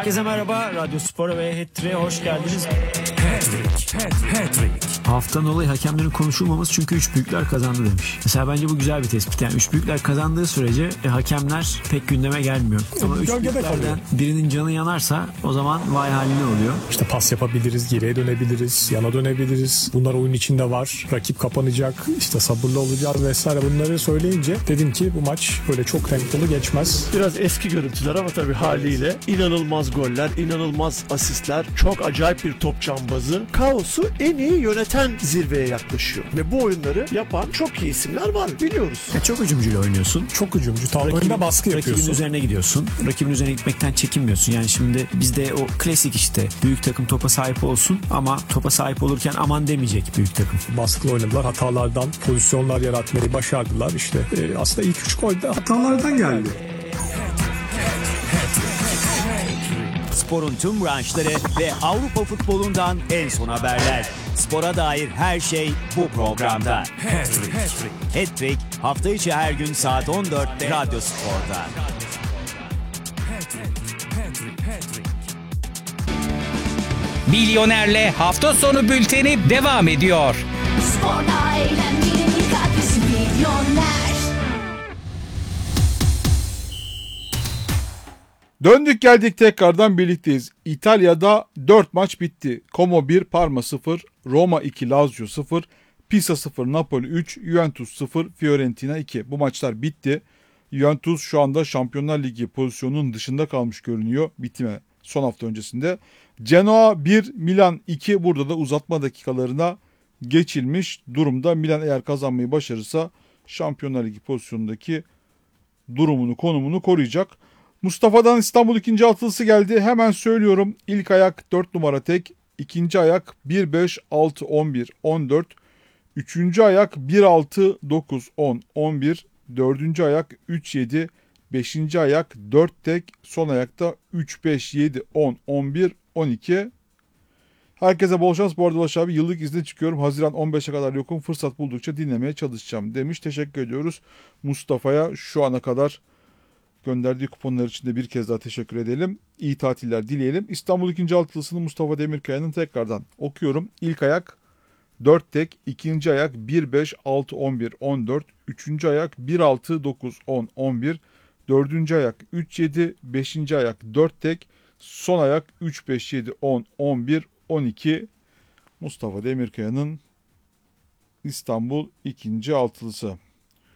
Herkese merhaba. Radyo Spor'a ve Hat-Trick'e hoş geldiniz. Hat-Trick. Haftanın olayı hakemlerin konuşulmaması çünkü üç büyükler kazandı demiş. Mesela bence bu güzel bir tespit. Yani üç büyükler kazandığı sürece hakemler pek gündeme gelmiyor. Ama üç büyüklerden birinin canı yanarsa o zaman vay haline oluyor. İşte pas yapabiliriz, geriye dönebiliriz, yana dönebiliriz. Bunlar oyun içinde var. Rakip kapanacak, işte sabırlı olacağız vesaire. Bunları söyleyince dedim ki bu maç böyle çok tempolu geçmez. Biraz eski görüntüler ama tabii haliyle inanılmaz goller, inanılmaz asistler, çok acayip bir top cambazı. Kaosu en iyi yöneten zirveye yaklaşıyor. Ve bu oyunları yapan çok iyi isimler var, biliyoruz. Çok hücumcuyla oynuyorsun. Çok hücumcu. Önde baskı yapıyorsun. Rakibin üzerine gidiyorsun. Rakibin üzerine gitmekten çekinmiyorsun. Yani şimdi bizde o klasik işte büyük takım topa sahip olsun ama topa sahip olurken aman demeyecek büyük takım. Baskılı oynadılar. Hatalardan pozisyonlar yaratmayı başardılar. İşte aslında ilk 3 gol de hatalardan geldi. Sporun tüm branşları ve Avrupa futbolundan en son haberler. Spora dair her şey bu programda. Hat-Trick hafta içi her gün saat 14'te Radyo Spor'da. Milyoner'le hafta sonu bülteni devam ediyor. Sporda eğlenmenin katkısı Milyoner. Döndük geldik tekrardan birlikteyiz. İtalya'da 4 maç bitti. Como 1, Parma 0, Roma 2, Lazio 0, Pisa 0, Napoli 3, Juventus 0, Fiorentina 2. Bu maçlar bitti. Juventus şu anda Şampiyonlar Ligi pozisyonunun dışında kalmış görünüyor bitime son hafta öncesinde. Genoa 1, Milan 2, burada da uzatma dakikalarına geçilmiş durumda. Milan eğer kazanmayı başarırsa Şampiyonlar Ligi pozisyonundaki durumunu, konumunu koruyacak. Mustafa'dan İstanbul 2. atılısı geldi. Hemen söylüyorum. İlk ayak 4 numara tek. İkinci ayak 1, 5, 6, 11, 14. Üçüncü ayak 1, 6, 9, 10, 11. Dördüncü ayak 3, 7. Beşinci ayak 4 tek. Son ayakta 3, 5, 7, 10, 11, 12. Herkese bol şans. Bu arada Ulaş abi yıllık izne çıkıyorum. Haziran 15'e kadar yokum. Fırsat buldukça dinlemeye çalışacağım demiş. Teşekkür ediyoruz Mustafa'ya şu ana kadar gönderdiği kuponlar için de bir kez daha teşekkür edelim. İyi tatiller dileyelim. İstanbul 2. altılısını Mustafa Demirkaya'nın tekrardan okuyorum. İlk ayak 4 tek. İkinci ayak 1, 5, 6, 11, 14. Üçüncü ayak 1, 6, 9, 10, 11. Dördüncü ayak 3, 7. Beşinci ayak 4 tek. Son ayak 3, 5, 7, 10, 11, 12. Mustafa Demirkaya'nın İstanbul 2. altılısı.